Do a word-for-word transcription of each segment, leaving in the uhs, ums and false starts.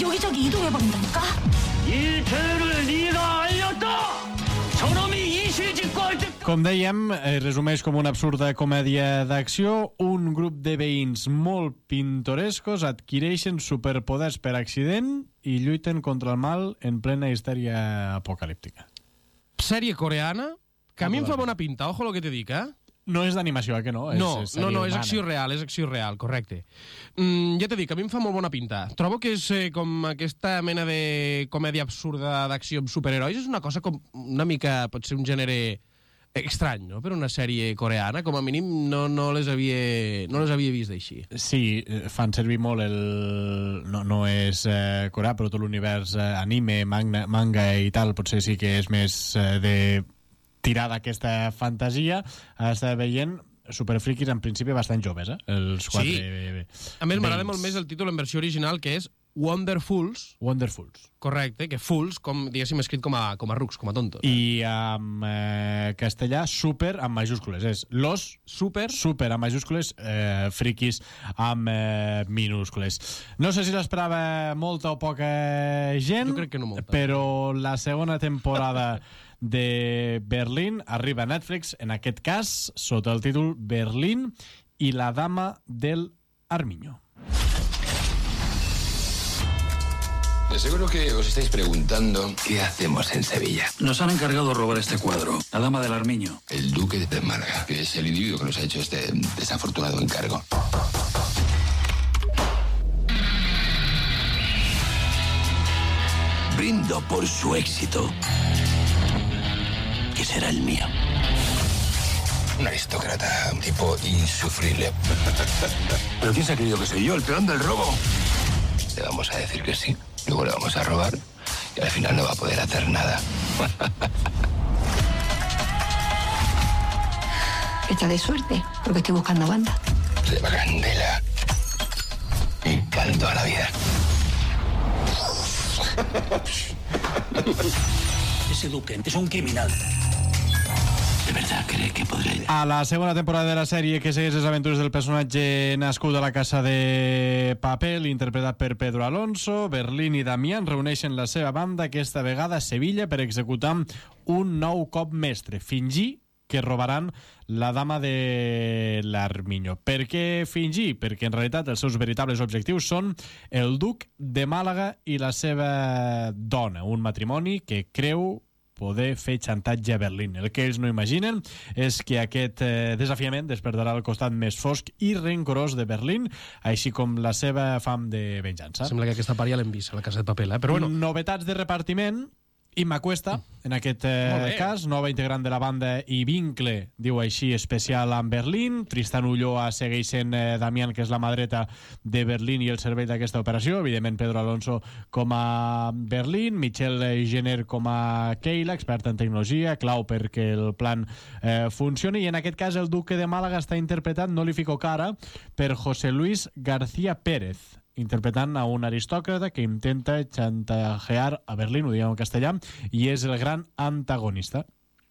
여기저기 이동해버린다니까? 이 죄를 네가 알렸다! 저놈이 이실직고 할 때... Com dèiem, es resumeix com una absurda comèdia d'acció. Un grup de veïns molt pintorescos adquireixen superpoders per accident i lluiten contra el mal en plena histèria apocalíptica. Sèrie coreana, que a mi em fa bona pinta, ojo lo que te dic, eh? No és d'animació, eh, que no? És, no, és no, no, és humana. acció real, és acció real, correcte. Mm, ja t'he dit que a mi em fa molt bona pinta. Trobo que és eh, com aquesta mena de comèdia absurda d'acció amb superherois, és una cosa com una mica, pot ser un gènere estrany, no?, per una sèrie coreana. Com a mínim no, no les havia no les havia vist així. Sí, fan servir molt el... No, no és eh, coreà, però tot l'univers eh, anime, manga, manga i tal, potser sí que és més eh, de tirar d'aquesta fantasia. Està veient superfriquis en principi bastant joves, eh? Els quatre... Sí. A més, m'agrada molt més el títol en versió original, que és Wonderfuls. Wonderfuls. Correcte, que Fools, com, diguéssim, escrit com a, com a rucs, com a tontos. I en eh, castellà, super amb majúscules. És los super, super amb majúscules, eh, friquis amb eh, minúscules. No sé si l'esperava molta o poca gent, jo crec que no molta, però la segona temporada de Berlín arriba a Netflix, en aquest cas sota el títol Berlín y la dama del Armiño. De seguro que os estáis preguntando qué hacemos en Sevilla. Nos han encargado robar este cuadro, la dama del Armiño. El duque de Málaga, que es el individuo que nos ha hecho este desafortunado encargo. Brindo por su éxito, que será el mío. Un aristócrata, un tipo insufrible. ¿Pero quién se ha creído que soy yo, el peón del robo? Le vamos a decir que sí, luego le vamos a robar y al final no va a poder hacer nada. Está de suerte, porque estoy buscando banda. Lleva candela. Encanto a la vida. Ese duque es un criminal. ¿De verdad cree que podrá ir? A la segona temporada de la sèrie que segueix les aventures del personatge nascut a la Casa de Papel, interpretat per Pedro Alonso, Berlín i Damián reuneixen la seva banda, aquesta vegada a Sevilla, per executar un nou cop mestre, fingir que robaran la dama de l'Armiño. Per què fingir? Perquè en realitat els seus veritables objectius són el duc de Màlaga i la seva dona, un matrimoni que creu poder fer xantatge a Berlín. El que ells no imaginen és que aquest eh, desafiament despertarà el costat més fosc i rencorós de Berlín, així com la seva fam de venjança. Sembla que aquesta part ja l'hem vist a la Casa de Papel, eh? Però bueno. Novetats de repartiment. Imma Cuesta, en aquest eh, cas, nova integrant de la banda i vincle, diu així, especial amb Berlín. Tristan Ulloa segueix sent eh, Damián, que és la mà dreta de Berlín i el cervell d'aquesta operació. Evidentment, Pedro Alonso com a Berlín, Michelle Jenner com a Keila, experta en tecnologia, clau perquè el plan eh, funcioni. I en aquest cas el duque de Màlaga està interpretat, no li fico cara, per José Luis García Pérez, interpretant a un aristòcrata que intenta chantajear a Berlín, ho diguem en castellà, i és el gran antagonista.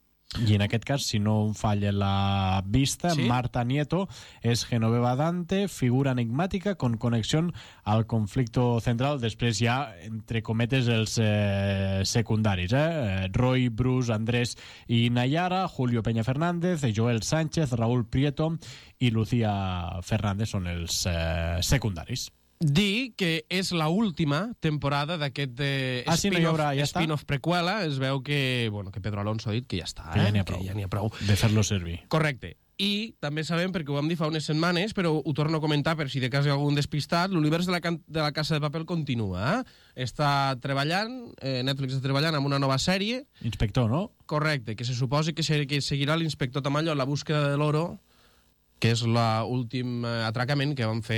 I en aquest cas, si no em falla la vista, ¿sí? Marta Nieto és Genoveva Dante, figura enigmàtica con conexión al conflicto central. Després ja, entre cometes, els eh, secundaris, eh? Roy, Bruce, Andrés i Nayara, Julio Peña Fernández, Joel Sánchez, Raúl Prieto i Lucía Fernández són els eh, secundaris. Dir que és la última temporada d'aquest eh, ah, sí, no spin-off, ja spin-off prequela. Es veu que, bueno, que Pedro Alonso ha dit que ja està, que eh? ja n'hi ha prou, ja n'hi ha prou de fer-lo servir. Correcte. I també sabem, perquè ho vam dir fa unes setmanes, però ho torno a comentar per si de cas hi ha algun despistat, l'univers de la, de la Casa de Papel continua. Eh? Està treballant, eh, Netflix està treballant amb una nova sèrie. Inspector, no? Correcte, que se suposi que, se, que seguirà l'inspector Tamayo en la búsqueda de l'oro, que és l'últim atracament que van fer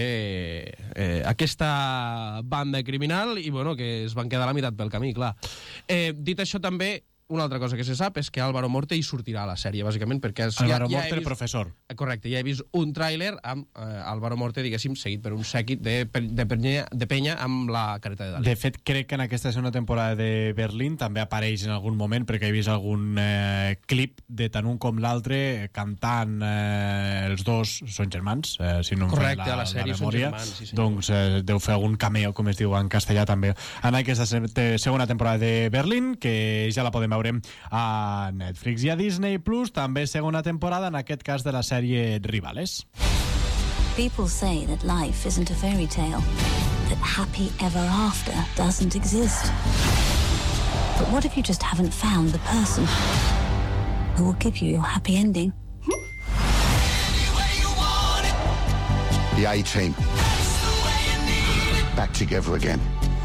eh, aquesta banda criminal i bueno, que es van quedar a la meitat pel camí, clar. Eh, dit això també, una altra cosa que se sap és que Álvaro Morte hi sortirà a la sèrie, bàsicament, perquè... És, Álvaro ja, ja Morte, vist, el professor. Correcte, ja he vist un tràiler amb eh, Álvaro Morte, diguéssim, seguit per un sèquit de, de, penya, de penya amb la careta de Dalí. De fet, crec que en aquesta segona temporada de Berlín també apareix en algun moment, perquè he vist algun eh, clip de tant un com l'altre cantant, eh, els dos són germans, eh, si no em Correcte, la, a la sèrie la són memòria, germans, sí, senyor. doncs eh, deu fer algun cameo, com es diu en castellà també, en aquesta segona temporada de Berlín, que ja la podem veure a Netflix. I a Disney Plus també segona temporada, en aquest cas de la sèrie Rivales. People say that life isn't a fairy tale, that happy ever after doesn't exist. But what if you just haven't found the person who will give you your happy ending? The A-Team. Back together again.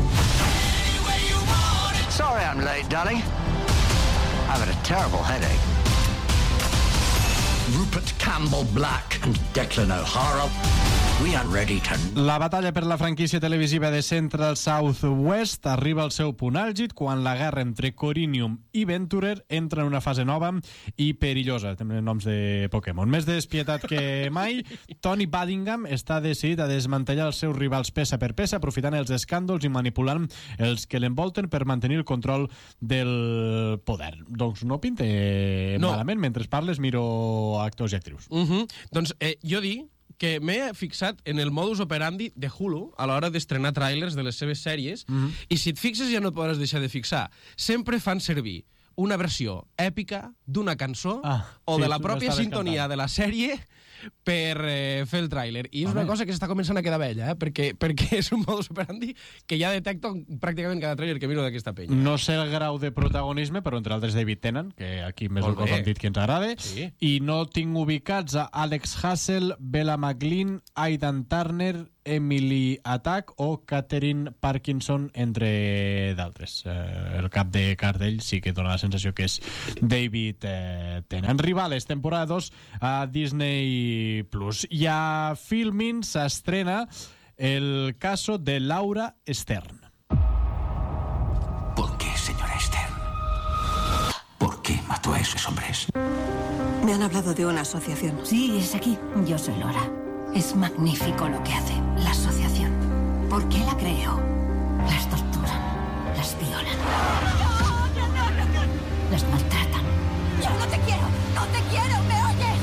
Sorry I'm late, darling. I've had a terrible headache. Rupert Campbell Black and Declan O'Hara. We are ready to... La batalla per la franquícia televisiva de Central South West arriba al seu punt àlgid quan la guerra entre Corinium i Venturer entra en una fase nova i perillosa. Tenen noms de Pokémon. Més despietat que mai, Tony Buddingham està decidit a desmantellar els seus rivals peça per peça, aprofitant els escàndols i manipulant els que l'envolten per mantenir el control del poder. Doncs no pinte No. malament. Mentre parles miro actors i actrius. Uh -huh. Doncs eh, jo dic que m'he fixat en el modus operandi de Hulu a l'hora d'estrenar tràilers de les seves sèries, mm -hmm. i si et fixes ja no et podràs deixar de fixar. Sempre fan servir una versió èpica d'una cançó Ah, o sí, de la tu pròpia m'estaves sintonia cantant. de la sèrie per eh, fer el tràiler. I és Home. una cosa que s'està començant a quedar vella, eh? perquè, perquè és un modus operandi que ja detecto pràcticament cada tràiler que miro d'aquesta penya. No sé el grau de protagonisme, però entre altres David Tennant, que aquí més o Molt menys bé. hem dit que ens agrada, Sí. i no tinc ubicats a Alex Hassel, Bella McLean, Aidan Turner, Emily Attack o Catherine Parkinson, entre d'altres. Eh, el cap de cartell sí que dona la sensació que és David eh, Tennant. Rivales, temporada dos a Disney Plus. I a Filmin s'estrena el caso de Laura Stern. ¿Por qué, señora Stern? ¿Por qué mató a esos hombres? Me han hablado de una asociación. Sí, es aquí. Yo soy Laura. Es magnífico lo que hace la asociación. ¿Por qué la creo? Las torturan, las violan, las maltratan. ¡Yo no te quiero! ¡No te quiero! ¿Me oyes?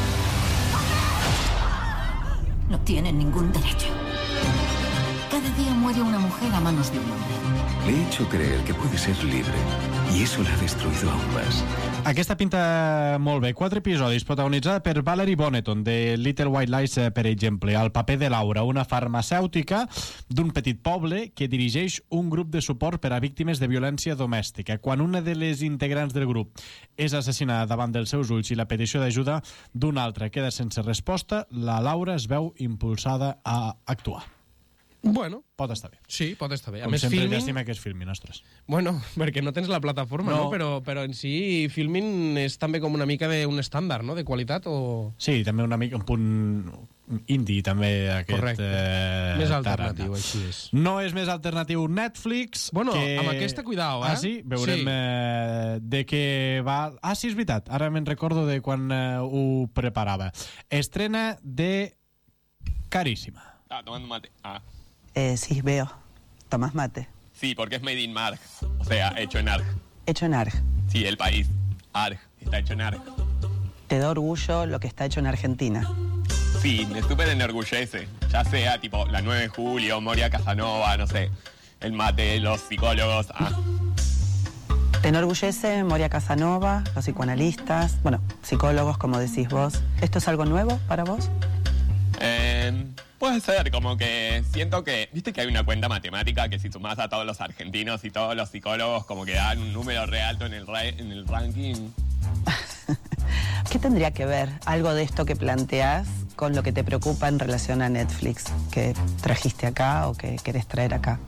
No tienen ningún derecho. Cada día muere una mujer a manos de un hombre. Le he hecho creer que puede ser libre y eso la ha destruido aún más. Aquesta pinta molt bé. Quatre episodis, protagonitzada per Valerie Bonneton, de Little White Lies, per exemple. El paper de Laura, una farmacèutica d'un petit poble que dirigeix un grup de suport per a víctimes de violència domèstica. Quan una de les integrants del grup és assassinada davant dels seus ulls i la petició d'ajuda d'una altra queda sense resposta, la Laura es veu impulsada a actuar. Bueno, Pot estar bé. sí, pot estar bé. A Com més, sempre, Filmin... llàstima que és Filmin, ostres. Bueno, perquè no tens la plataforma, no, No. no? Però, però en si Filmin és també com una mica d'un estàndard, no?, de qualitat o... Sí, també una mica un punt indie, també, aquest... Correcte. Eh, Més tarannà. alternatiu, així és. No és més alternatiu Netflix. Bueno, que... amb aquesta, cuidao, eh? Ah, sí? Veurem Sí. Eh, de què va... Ah, sí, és veritat. Ara me'n recordo de quan eh, ho preparava. Estrena de Carísima. Ah, tomando mate. Ah, Eh, sí, veo. Tomás mate. sí, porque es made in Marg. O sea, hecho en Arg. Hecho en Arg. Sí, el país. Arg. Está hecho en Arg. Te da orgullo lo que está hecho en Argentina. Sí, me súper enorgullece. Ya sea, tipo, la nueve de julio, Moria Casanova, no sé. El mate, los psicólogos. Ah, Te enorgullece Moria Casanova, los psicoanalistas, bueno, psicólogos, como decís vos. ¿Esto es algo nuevo para vos? eh, puede ser, como que siento que... ¿Viste que hay una cuenta matemática que si sumás a todos los argentinos y todos los psicólogos como que dan un número re alto en el, ra- en el ranking? ¿Qué tendría que ver algo de esto que planteás con lo que te preocupa en relación a Netflix, que trajiste acá o que querés traer acá?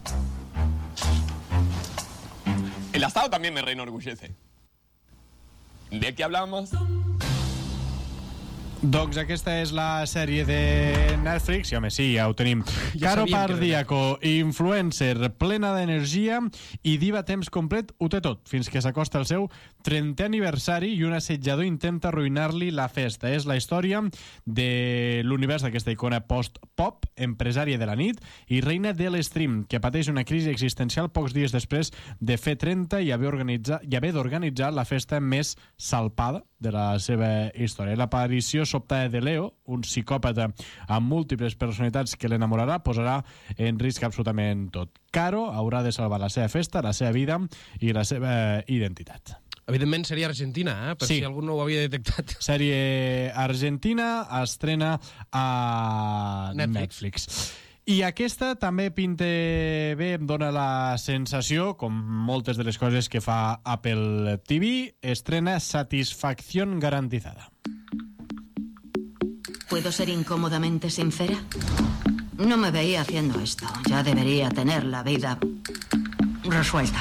El asado también me re enorgullece. ¿De qué hablamos? Doncs aquesta és la sèrie de Netflix, i home, sí, ja ho tenim. Ja Caro sabíem que era Pardíaco, influencer, plena d'energia i diva a temps complet, ho té tot, fins que s'acosta el seu trentè aniversari i un assetjador intenta arruïnar-li la festa. És la història de l'univers d'aquesta icona post-pop, empresària de la nit i reina de l'stream, que pateix una crisi existencial pocs dies després de fer trenta i haver, organitzat, i haver d'organitzar la festa més salpada de la seva història. L'aparició sobtada de Leo, un psicòpata amb múltiples personalitats que l'enamorarà, posarà en risc absolutament tot. Caro haurà de salvar la seva festa, la seva vida i la seva identitat. Evidentment seria Argentina, eh? Per Sí. si algú no ho havia detectat. Sèrie argentina, estrena a Netflix. Netflix. I aquesta també pinta bé, em dóna la sensació, com moltes de les coses que fa Apple T V, estrena Satisfacción Garantizada. ¿Puedo ser incómodamente sincera? No me veía haciendo esto. Ya debería tener la vida resuelta.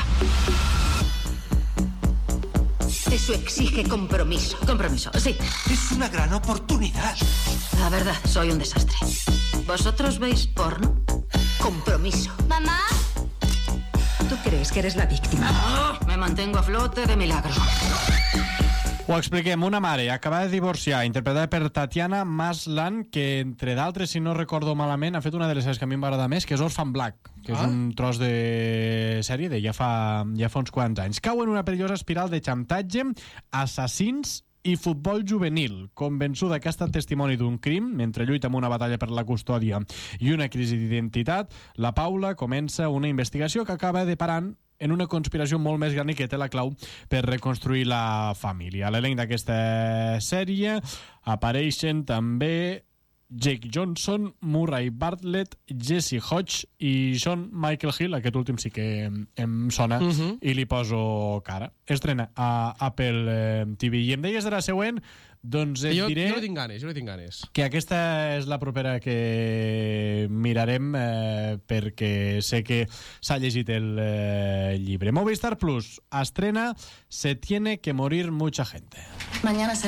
Eso exige compromiso. Compromiso, sí. Es una gran oportunidad. La verdad, soy un desastre. ¿Vosotros veis porno? Compromiso. ¿Mamá? ¿Tú crees que eres la víctima? Me mantengo a flote de milagro. Ho expliquem. Una mare acaba de divorciar, interpretada per Tatiana Maslany, que, entre d'altres, si no recordo malament, ha fet una de les sèries que a mi em va agradar més, que és Orphan Black, que ah? és un tros de sèrie de ja fa, ja fa uns quants anys. Cau en una perillosa espiral de xantatge, assassins i futbol juvenil. Convençuda que ha estat testimoni d'un crim, mentre lluita amb una batalla per la custòdia i una crisi d'identitat, la Paula comença una investigació que acaba deparant en una conspiració molt més gran i que té la clau per reconstruir la família. A l'elenc d'aquesta sèrie apareixen també Jake Johnson, Murray Bartlett, Jesse Hodge i John Michael Hill. Aquest últim sí que em sona uh-huh. i li poso cara. Estrena a Apple T V. I em deies de la següent, doncs et jo, diré... Jo no tinc ganes, jo no tinc ganes. Que aquesta és la propera que mirarem eh, perquè sé que s'ha llegit el eh, llibre. Movistar Plus estrena Se tiene que morir mucha gente. Mañana será